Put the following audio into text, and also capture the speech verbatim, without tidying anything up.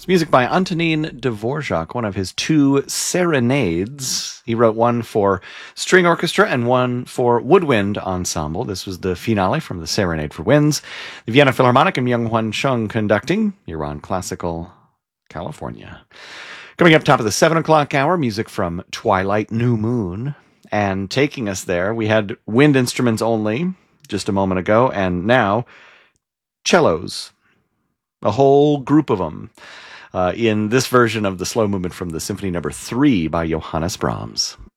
It's music by Antonin Dvorak, one of his two serenades. He wrote one for string orchestra and one for woodwind ensemble. This was the finale from the Serenade for Winds. The Vienna Philharmonic and Myung-Hwan Chung conducting. You're on Classical California. Coming up top of the seven o'clock hour, music from Twilight New Moon. And taking us there, we had wind instruments only just a moment ago, and now cellos. A whole group of them uh, in this version of the slow movement from the Symphony Number Three by Johannes Brahms.